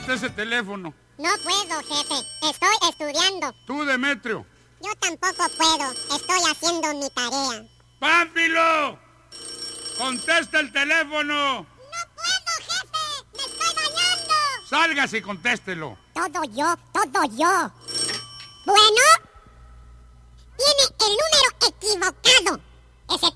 Contesta ese teléfono. No puedo, jefe. Estoy estudiando. Tú, Demetrio. Yo tampoco puedo. Estoy haciendo mi tarea. ¡Pánfilo! ¡Contesta el teléfono! ¡No puedo, jefe! ¡Me estoy bañando! ¡Sálgase y contéstelo! Todo yo. Bueno, tiene el número equivocado. Ese